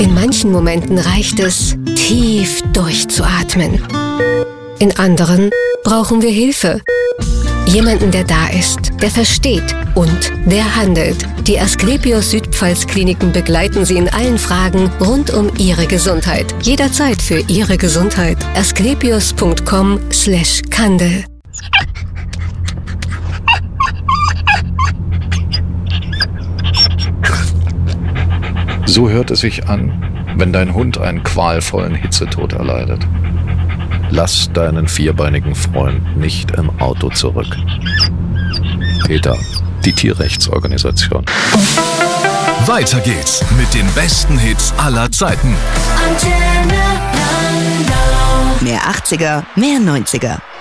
In manchen Momenten reicht es, tief durchzuatmen. In anderen brauchen wir Hilfe. Jemanden, der da ist, der versteht und der handelt. Die Asklepios Südpfalz Kliniken begleiten Sie in allen Fragen rund um Ihre Gesundheit. Jederzeit für Ihre Gesundheit. asklepios.com/Kandel. So hört es sich an, wenn dein Hund einen qualvollen Hitzetod erleidet. Lass deinen vierbeinigen Freund nicht im Auto zurück. PETA, die Tierrechtsorganisation. Weiter geht's mit den besten Hits aller Zeiten. Mehr 80er, mehr 90er.